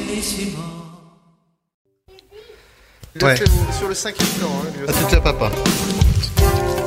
Ouais. Sur le 5e temps, hein, À tout à papa.